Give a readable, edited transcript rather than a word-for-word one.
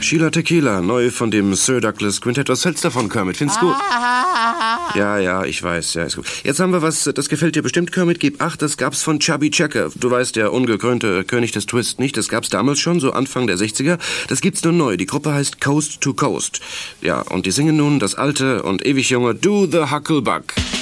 Sheila Tequila, neu von dem Sir Douglas Quintet. Was hältst du davon, Kermit? Find's gut? Ja, ich weiß. Ja, ist gut. Jetzt haben wir was, das gefällt dir bestimmt, Kermit. Gib acht, das gab's von Chubby Checker. Du weißt, der ungekrönte König des Twist nicht. Das gab's damals schon, so Anfang der 60er. Das gibt's nun neu. Die Gruppe heißt Coast to Coast. Ja, und die singen nun das alte und ewig junge Do the Hucklebuck.